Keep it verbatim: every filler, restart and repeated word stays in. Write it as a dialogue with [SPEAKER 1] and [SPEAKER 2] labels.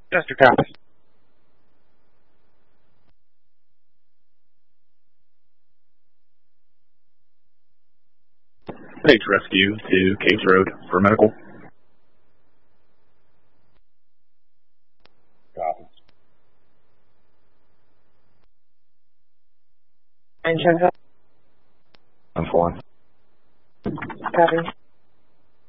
[SPEAKER 1] Chester, copy.
[SPEAKER 2] H Rescue to Case Road for medical.
[SPEAKER 1] Copy. Engine help.
[SPEAKER 2] I'm fine.
[SPEAKER 1] Copy.